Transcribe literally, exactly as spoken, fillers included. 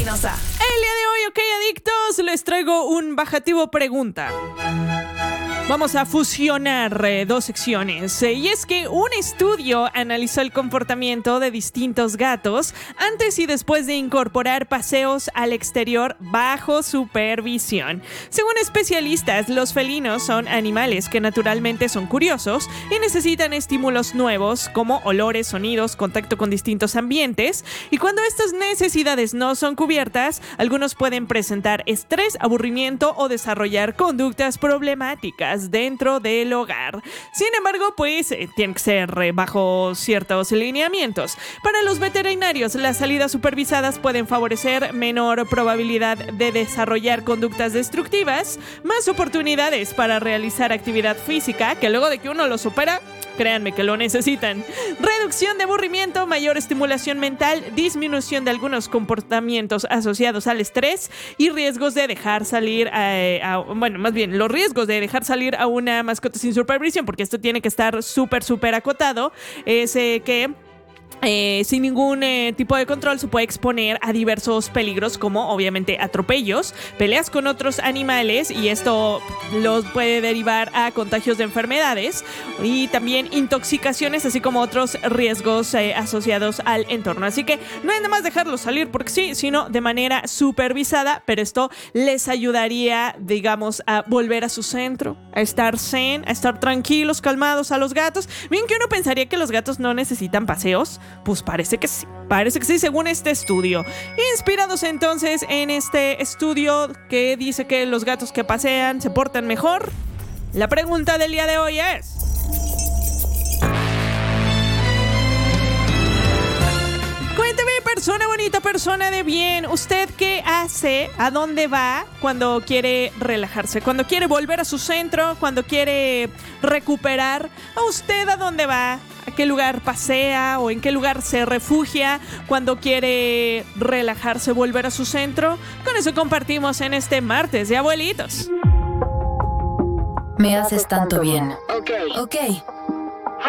El día de hoy, ok, adictos, les traigo un bajativo pregunta. Vamos a fusionar eh, dos secciones. Eh, y es que un estudio analizó el comportamiento de distintos gatos antes y después de incorporar paseos al exterior bajo supervisión. Según especialistas, los felinos son animales que naturalmente son curiosos y necesitan estímulos nuevos como olores, sonidos, contacto con distintos ambientes. Y cuando estas necesidades no son cubiertas, algunos pueden presentar estrés, aburrimiento o desarrollar conductas problemáticas dentro del hogar. Sin embargo, pues eh, tienen que ser eh, bajo ciertos lineamientos. Para los veterinarios, las salidas supervisadas pueden favorecer menor probabilidad de desarrollar conductas destructivas, más oportunidades para realizar actividad física, que luego de que uno lo supera, créanme que lo necesitan. Reducción de aburrimiento, mayor estimulación mental, disminución de algunos comportamientos asociados al estrés y riesgos de dejar salir, a, a, bueno, más bien, los riesgos de dejar salir a una mascota sin supervisión, porque esto tiene que estar súper, súper acotado, es eh, que... Eh, sin ningún eh, tipo de control se puede exponer a diversos peligros como obviamente atropellos, peleas con otros animales, y esto los puede derivar a contagios de enfermedades y también intoxicaciones, así como otros riesgos eh, asociados al entorno. Así que no hay nada más dejarlos salir porque sí, sino de manera supervisada, pero esto les ayudaría, digamos, a volver a su centro, a estar zen, a estar tranquilos, calmados a los gatos. Bien que uno pensaría que los gatos no necesitan paseos. Pues parece que sí, parece que sí, según este estudio. Inspirados entonces en este estudio que dice que los gatos que pasean se portan mejor, la pregunta del día de hoy es: cuénteme, persona bonita, persona de bien, ¿usted qué hace? ¿A dónde va cuando quiere relajarse? Cuando quiere volver a su centro, cuando quiere recuperar. ¿A usted a dónde va? ¿A qué lugar pasea o en qué lugar se refugia cuando quiere relajarse, volver a su centro? Con eso compartimos en este martes de abuelitos. Me haces tanto bien. Ok. Ok.